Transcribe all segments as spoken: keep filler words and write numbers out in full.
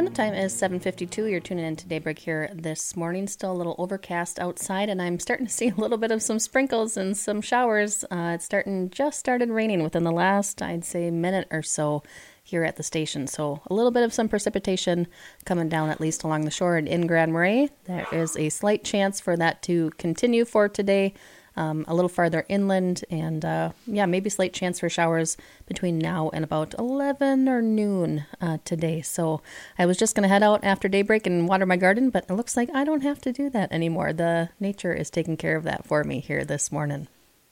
And the time is seven fifty-two. You're tuning in to Daybreak here this morning. Still a little overcast outside, and I'm starting to see a little bit of some sprinkles and some showers. Uh, it's starting, just started raining within the last, I'd say, minute or so here at the station. So a little bit of some precipitation coming down, at least along the shore and in Grand Marais. There is a slight chance for that to continue for today. Um, a little farther inland, and uh, yeah, maybe slight chance for showers between now and about eleven or noon uh, today. So I was just going to head out after daybreak and water my garden, but it looks like I don't have to do that anymore. The nature is taking care of that for me here this morning.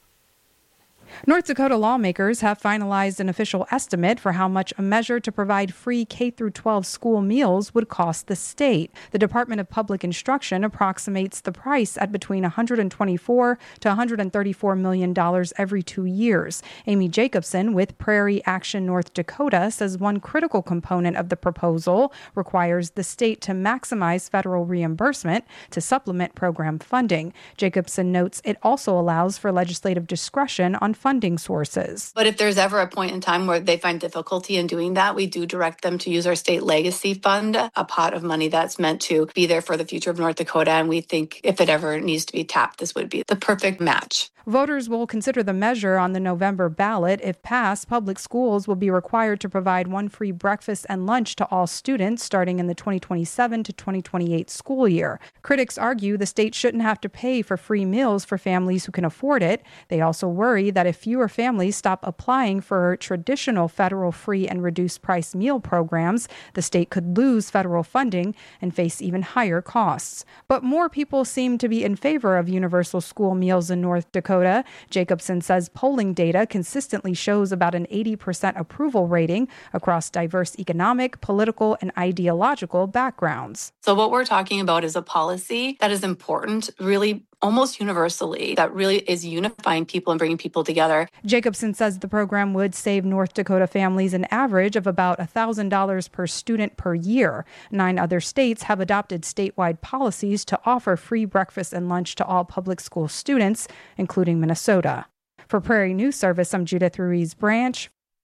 North Dakota lawmakers have finalized an official estimate for how much a measure to provide free K through twelve school meals would cost the state. The Department of Public Instruction approximates the price at between one hundred twenty-four to one hundred thirty-four million dollars every two years. Amy Jacobson with Prairie Action North Dakota says one critical component of the proposal requires the state to maximize federal reimbursement to supplement program funding. Jacobson notes it also allows for legislative discretion on funding sources. But if there's ever a point in time where they find difficulty in doing that, we do direct them to use our state legacy fund, a pot of money that's meant to be there for the future of North Dakota. And we think if it ever needs to be tapped, this would be the perfect match. Voters will consider the measure on the November ballot. If passed, public schools will be required to provide one free breakfast and lunch to all students starting in the twenty twenty-seven to twenty twenty-eight school year. Critics argue the state shouldn't have to pay for free meals for families who can afford it. They also worry that if fewer families stop applying for traditional federal free and reduced price meal programs, the state could lose federal funding and face even higher costs. But more people seem to be in favor of universal school meals in North Dakota. Jacobson says polling data consistently shows about an eighty percent approval rating across diverse economic, political, and ideological backgrounds. So what we're talking about is a policy that is important, really almost universally, that really is unifying people and bringing people together. Jacobson says the program would save North Dakota families an average of about one thousand dollars per student per year. Nine other states have adopted statewide policies to offer free breakfast and lunch to all public school students, including Minnesota. For Prairie News Service, I'm Judith Ruiz Branch.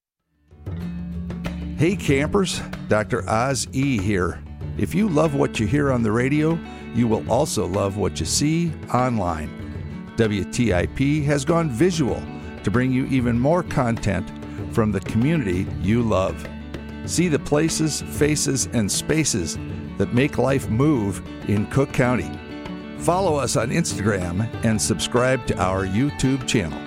Hey campers, Doctor Oz E. here. If you love what you hear on the radio, you will also love what you see online. W T I P has gone visual to bring you even more content from the community you love. See the places, faces, and spaces that make life move in Cook County. Follow us on Instagram and subscribe to our YouTube channel.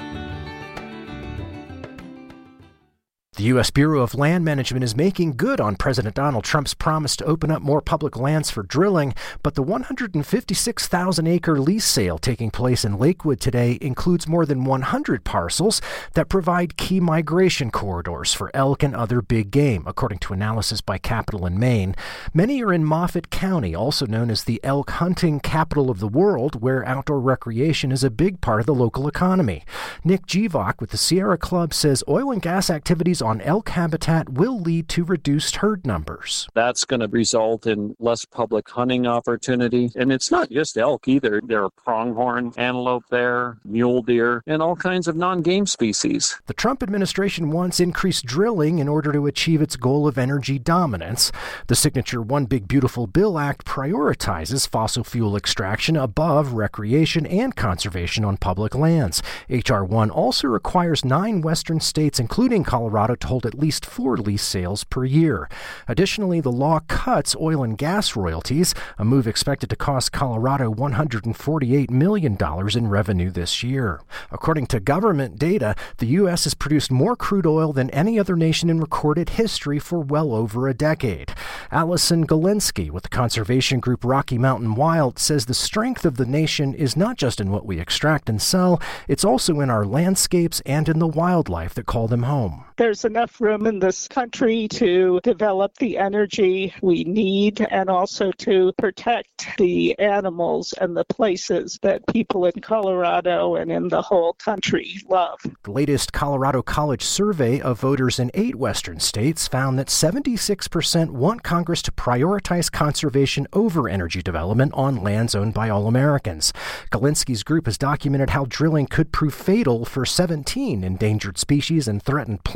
The U S Bureau of Land Management is making good on President Donald Trump's promise to open up more public lands for drilling, but the one hundred fifty-six thousand acre lease sale taking place in Lakewood today includes more than one hundred parcels that provide key migration corridors for elk and other big game, according to analysis by Capital in Maine. Many are in Moffat County, also known as the elk hunting capital of the world, where outdoor recreation is a big part of the local economy. Nick Givok with the Sierra Club says oil and gas activities on elk habitat will lead to reduced herd numbers. That's going to result in less public hunting opportunity. And it's not just elk either. There are pronghorn antelope there, mule deer, and all kinds of non-game species. The Trump administration wants increased drilling in order to achieve its goal of energy dominance. The signature One Big Beautiful Bill Act prioritizes fossil fuel extraction above recreation and conservation on public lands. H R one also requires nine western states, including Colorado, to hold at least four lease sales per year. Additionally, the law cuts oil and gas royalties, a move expected to cost Colorado one hundred forty-eight million dollars in revenue this year. According to government data, the U S has produced more crude oil than any other nation in recorded history for well over a decade. Allison Galinsky with the conservation group Rocky Mountain Wild says the strength of the nation is not just in what we extract and sell, it's also in our landscapes and in the wildlife that call them home. There's enough room in this country to develop the energy we need and also to protect the animals and the places that people in Colorado and in the whole country love. The latest Colorado College survey of voters in eight western states found that seventy-six percent want Congress to prioritize conservation over energy development on lands owned by all Americans. Galinsky's group has documented how drilling could prove fatal for seventeen endangered species and threatened plants,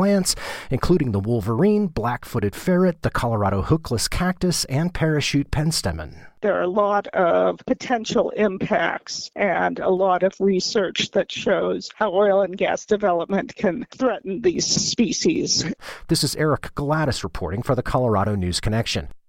including the wolverine, black-footed ferret, the Colorado hookless cactus, and parachute penstemon. There are a lot of potential impacts and a lot of research that shows how oil and gas development can threaten these species. This is Eric Gladys reporting for the Colorado News Connection.